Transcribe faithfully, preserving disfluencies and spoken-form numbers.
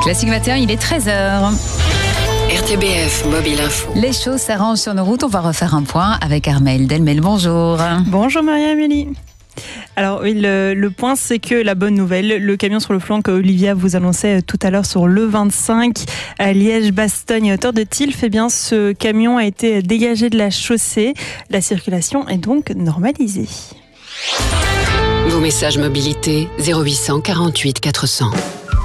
Classique matin, il est treize heures. R T B F Mobile Info. Les choses s'arrangent sur nos routes. On va refaire un point avec Armelle Delmel. Bonjour. Bonjour Marie-Amélie. Alors oui, le, le point, c'est que la bonne nouvelle, le camion sur le flanc que Olivia vous annonçait tout à l'heure sur le vingt-cinq à Liège-Bastogne, hauteur de Tilf, eh bien ce camion a été dégagé de la chaussée. La circulation est donc normalisée. Vos messages mobilité zéro huit cent quarante-huit quatre cents.